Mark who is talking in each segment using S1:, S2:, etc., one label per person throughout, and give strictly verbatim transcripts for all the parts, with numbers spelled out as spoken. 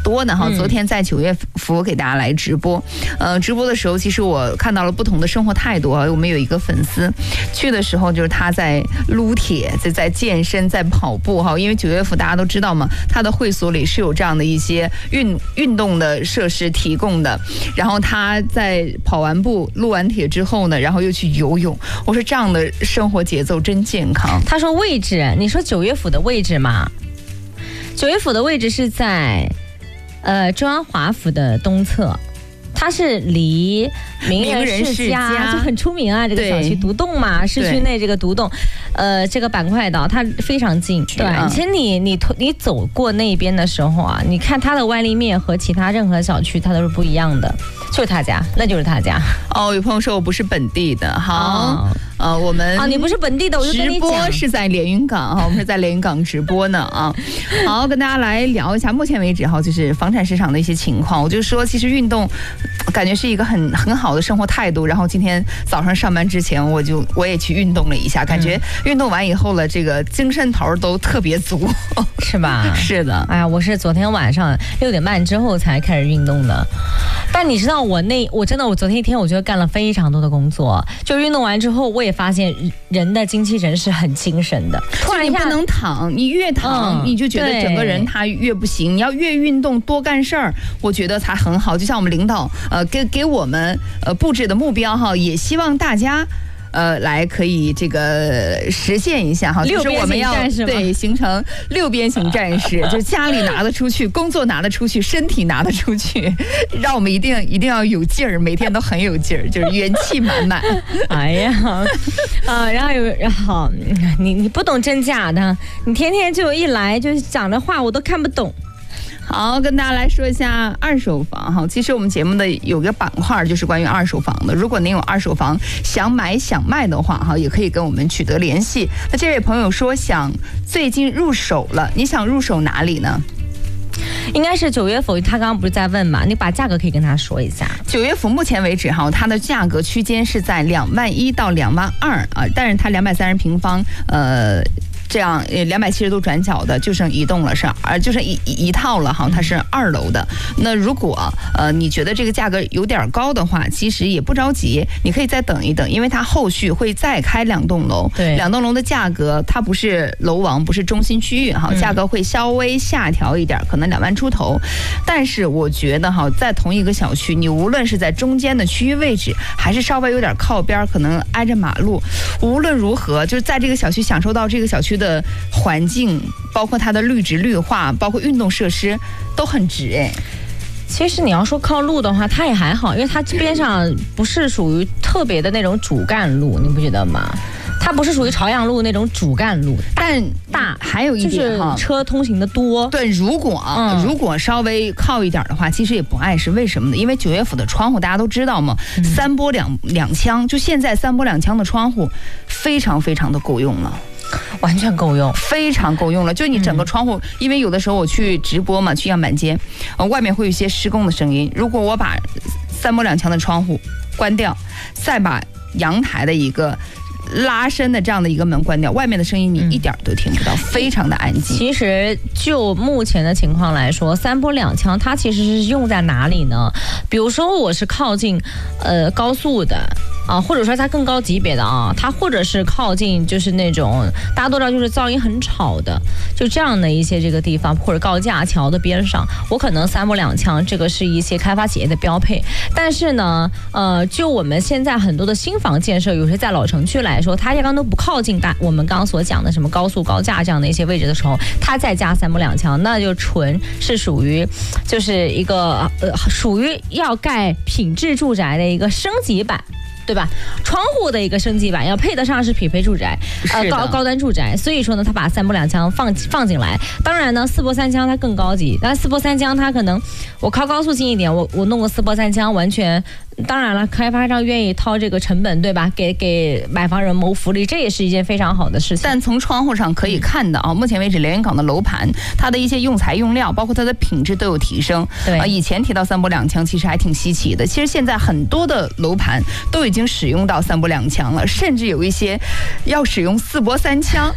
S1: 多的哈。昨天在九月府给大家来直播，呃，直播的时候其实我看到了不同的生活态度啊。我们有一个粉丝去的时候，就是他在撸铁，在在健身，在跑步哈。因为九月府大家都知道嘛，他的会所里是有这样的一些运运动的设施提供的。然后他在跑完步、撸完铁之后呢，然后又去游泳。我说这样的生活节奏真健康。
S2: 他说位置，你说九月府的位置嘛？九月府的位置是在呃中央华府的东侧，它是离名人世家就很出名啊，这个小区独栋嘛，市区内这个独栋，呃，这个板块的它非常近。对，其实你你你走过那边的时候啊，你看它的外立面和其他任何小区它都是不一样的，就是他家，那就是他家。
S1: 哦，有朋友说我不是本地的，好。哦呃，我们
S2: 啊，你不是本地的，我就跟你讲，
S1: 直播是在连云港哈，我们是在连云港直播呢啊。好，跟大家来聊一下目前为止哈，就是房产市场的一些情况。我就说，其实运动感觉是一个很很好的生活态度。然后今天早上上班之前，我就我也去运动了一下，感觉运动完以后了，这个精神头都特别足，
S2: 是吧？
S1: 是的。
S2: 哎呀，我是昨天晚上六点半之后才开始运动的。但你知道我那我真的我昨天一天我觉得干了非常多的工作，就运动完之后我也发现人的精气神是很精神的。
S1: 突然你不能躺，你越躺、嗯、你就觉得整个人他越不行。你要越运动多干事儿，我觉得才很好。就像我们领导呃给给我们呃布置的目标哈，也希望大家。呃，来可以这个实现一下哈，就是我们要对形成六边形战士，就是家里拿得出去，工作拿得出去，身体拿得出去，让我们一定一定要有劲儿，每天都很有劲儿，就是元气满满。
S2: 哎呀，啊，然后有然后你你不懂真假的，你天天就一来就讲的话我都看不懂。
S1: 好，跟大家来说一下二手房哈。其实我们节目的有个板块就是关于二手房的。如果您有二手房想买想卖的话哈，也可以跟我们取得联系。那这位朋友说想最近入手了，你想入手哪里呢？
S2: 应该是九月府，他刚刚不是在问嘛？你把价格可以跟他说一下。
S1: 九月府目前为止哈，它的价格区间是在两万一到两万二啊，但是它两百三十平方，呃。这样两百七十度转角的就剩一栋了，是啊，就剩一一套了哈，它是二楼的。那如果呃你觉得这个价格有点高的话，其实也不着急，你可以再等一等，因为它后续会再开两栋楼，
S2: 对，
S1: 两栋楼的价格它不是楼王，不是中心区域哈，价格会稍微下调一点，可能两万出头。但是我觉得哈，在同一个小区，你无论是在中间的区域位置，还是稍微有点靠边，可能挨着马路，无论如何，就是在这个小区享受到这个小区的环境，包括它的绿植绿化，包括运动设施都很值哎。
S2: 其实你要说靠路的话，它也还好，因为它边上不是属于特别的那种主干路，你不觉得吗？它不是属于朝阳路那种主干路，
S1: 但大还有一点哈，
S2: 就是车通行的多。
S1: 对，如果、嗯、如果稍微靠一点的话，其实也不碍事。为什么呢？因为九月府的窗户大家都知道嘛，嗯、三波两两枪，就现在三波两枪的窗户非常非常的够用了。
S2: 完全够用，
S1: 非常够用了。就你整个窗户、嗯，因为有的时候我去直播嘛，去样板间，呃，外面会有一些施工的声音。如果我把三波两枪的窗户关掉，再把阳台的一个拉伸的这样的一个门关掉，外面的声音你一点都听不到、嗯、非常的安静。
S2: 其实就目前的情况来说，三波两枪它其实是用在哪里呢？比如说我是靠近呃高速的啊，或者说它更高级别的啊，它或者是靠近就是那种大家都知道就是噪音很吵的，就这样的一些这个地方，或者高架桥的边上，我可能三波两枪，这个是一些开发企业的标配。但是呢，呃，就我们现在很多的新房建设，有些在老城区来说，它刚刚都不靠近大我们刚刚所讲的什么高速高架这样的一些位置的时候，它再加三波两枪，那就纯是属于就是一个呃属于要盖品质住宅的一个升级版。对吧？窗户的一个升级版要配得上是匹配住宅，呃高高端住宅，所以说呢，他把三波两枪放放进来。当然呢，四波三枪它更高级，但四波三枪它可能我靠高速近一点，我我弄个四波三枪完全。当然了，开发商愿意掏这个成本，对吧？给给买房人谋福利，这也是一件非常好的事情。
S1: 但从窗户上可以看到啊，目前为止连云港的楼盘，它的一些用材用料，包括它的品质都有提升。
S2: 对
S1: 啊，以前提到三波两枪，其实还挺稀奇的。其实现在很多的楼盘都已经使用到三波两枪了，甚至有一些要使用四波三枪。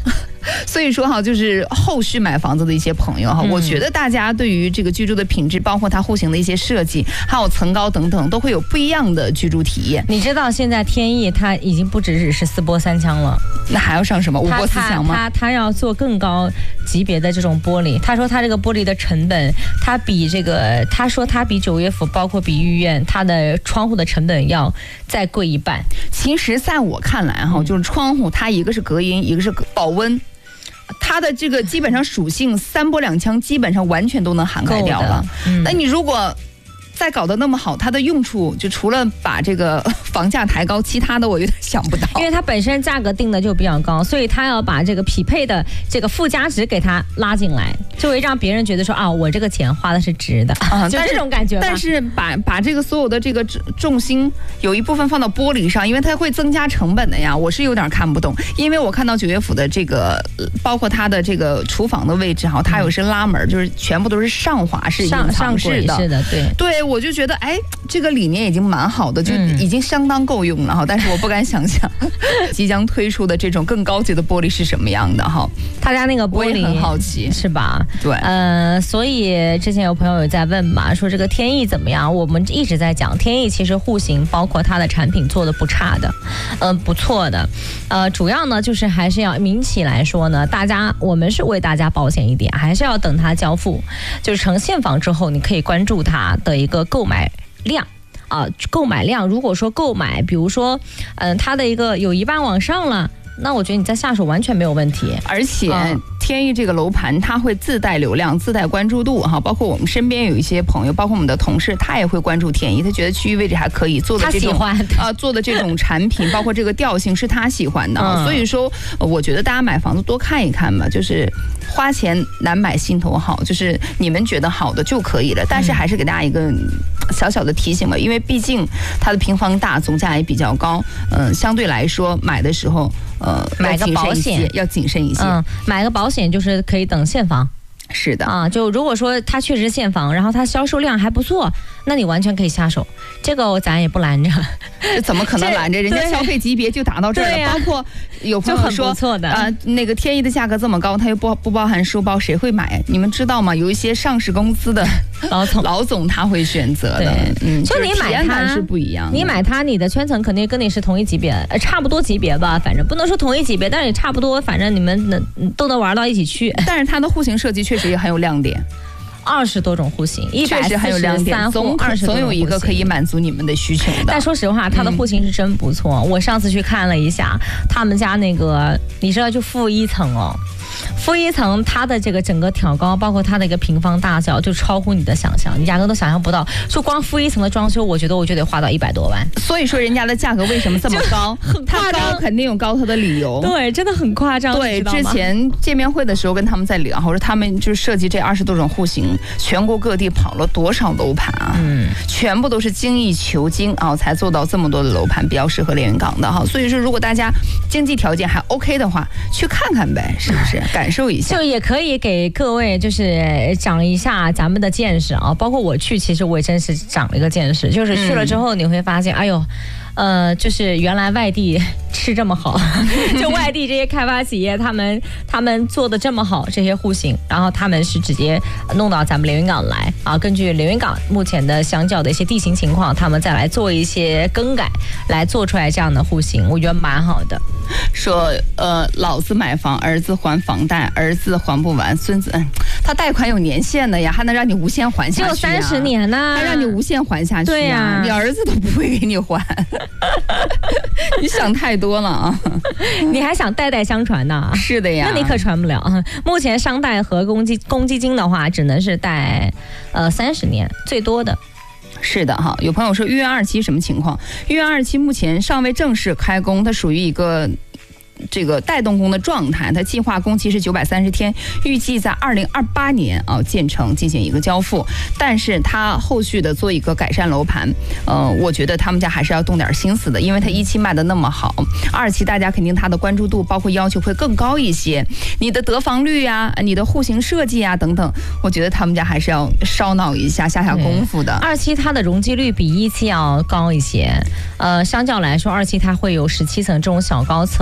S1: 所以说哈，就是后续买房子的一些朋友哈，嗯、我觉得大家对于这个居住的品质，包括它户型的一些设计，还有层高等等，都会有不一样的居住体验。
S2: 你知道现在天翼它已经不只只是四波三枪了，
S1: 那还要上什么五波四枪吗？
S2: 它它要做更高级别的这种玻璃。他说他这个玻璃的成本，它比这个他说他比九月府，包括比御苑，它的窗户的成本要再贵一半。
S1: 其实在我看来哈，就是窗户它一个是隔音，一个是保温。它的这个基本上属性三波两枪基本上完全都能涵盖掉了。嗯、那你如果再搞得那么好，它的用处就除了把这个房价抬高，其他的我有点想不到。
S2: 因为它本身价格定的就比较高，所以它要把这个匹配的这个附加值给它拉进来，就会让别人觉得说啊，我这个钱花的是值的啊，就这种感觉。
S1: 但是把把这个所有的这个重心有一部分放到玻璃上，因为它会增加成本的呀，我是有点看不懂。因为我看到九月府的这个，包括它的这个厨房的位置哈，它有是拉门，就是全部都是上滑式、
S2: 上上式的，是的，对
S1: 对。我就觉得，哎，这个理念已经蛮好的，就已经相当够用了哈。嗯、但是我不敢想象，即将推出的这种更高级的玻璃是什么样的哈。
S2: 他家那个玻璃，
S1: 我也很好奇，
S2: 是吧？
S1: 对，
S2: 呃，所以之前有朋友有在问嘛，说这个天翼怎么样？我们一直在讲天翼，其实户型包括它的产品做的不差的，嗯、呃，不错的。呃，主要呢就是还是要民企来说呢，大家我们是为大家保险一点，还是要等它交付，就是成现房之后，你可以关注它的一个购买量啊、呃，购买量。如果说购买，比如说，嗯、呃，它的一个有一半往上了，那我觉得你再下手完全没有问题。
S1: 而且、嗯、天翼这个楼盘它会自带流量、自带关注度哈，包括我们身边有一些朋友，包括我们的同事，他也会关注天翼，他觉得区域位置还可以，做的这种啊、呃、做的这种产品，包括这个调性是他喜欢的、嗯、所以说，我觉得大家买房子多看一看吧，就是花钱难买心头好，就是你们觉得好的就可以了。但是还是给大家一个小小的提醒吧，因为毕竟它的平方大，总价也比较高，嗯、呃，相对来说买的时候，呃，
S2: 买个保险
S1: 要谨慎一些。
S2: 嗯，买个保险就是可以等现房。
S1: 是的
S2: 啊，就如果说它确实是现房，然后它销售量还不错，那你完全可以下手，这个咱也不拦着。
S1: 这怎么可能拦着？人家消费级别就达到这儿了，啊、包括有朋友说，啊、呃，那个天翼的价格这么高，它又不不包含书包，谁会买？你们知道吗？有一些上市公司的
S2: 老总
S1: 老总他会选择的，
S2: 嗯，就你买它
S1: 是不一样的。
S2: 你买它，你的圈层肯定跟你是同一级别，呃，差不多级别吧，反正不能说同一级别，但是也差不多，反正你们能都能玩到一起去。
S1: 但是它的户型设计确实也很有亮点。
S2: 二十多种户型，一百四十三户，二十
S1: 总有一个可以满足你们的需求的。
S2: 但说实话，它的户型是真不错。嗯、我上次去看了一下，他们家那个，你知道就负一层哦，负一层它的这个整个挑高，包括它的一个平方大小，就超乎你的想象，你压根都想象不到。就光负一层的装修，我觉得我就得花到一百多万。
S1: 所以说，人家的价格为什么这么高？
S2: 很夸张，
S1: 它高肯定有高它的理由。
S2: 对，真的很夸张。
S1: 对，之前见面会的时候跟他们在聊，我说他们就设计这二十多种户型。全国各地跑了多少楼盘啊？嗯，全部都是精益求精啊，才做到这么多的楼盘，比较适合连云港的哈。所以说，如果大家经济条件还 OK 的话，去看看呗，是不是？感受一下，
S2: 就也可以给各位就是长一下咱们的见识啊。包括我去，其实我也真是长了一个见识，就是去了之后你会发现，嗯、哎呦。呃，就是原来外地吃这么好，就外地这些开发企业，他们他们做的这么好，这些户型，然后他们是直接弄到咱们连云港来啊，根据连云港目前的相较的一些地形情况，他们再来做一些更改，来做出来这样的户型，我觉得蛮好的。
S1: 说呃，老子买房，儿子还房贷，儿子还不完，孙子，嗯，他贷款有年限的呀，还能让你无限还下去、啊，
S2: 只有三十年呢，
S1: 还让你无限还下去、啊，
S2: 对呀、
S1: 啊，你儿子都不会给你还。你想太多了啊！
S2: 你还想代代相传呢？
S1: 是的呀，
S2: 那你可传不了。目前商贷和公积公积金的话，只能是贷呃三十年最多的。
S1: 是的哈，有朋友说豫园二期什么情况？豫园二期目前尚未正式开工，它属于一个。这个带动工的状态，它计划工期是九百三十天，预计在二零二八年啊建成进行一个交付。但是它后续的做一个改善楼盘，呃，我觉得他们家还是要动点心思的，因为它一期卖的那么好，二期大家肯定它的关注度包括要求会更高一些。你的得房率呀、啊，你的户型设计啊等等，我觉得他们家还是要烧脑一下，下下功夫的。
S2: 二期它的容积率比一期要高一些，呃，相较来说，二期它会有十七层这种小高层，当然它。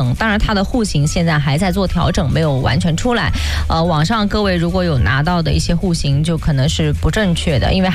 S2: 它的户型现在还在做调整，没有完全出来。呃，网上各位如果有拿到的一些户型，就可能是不正确的，因为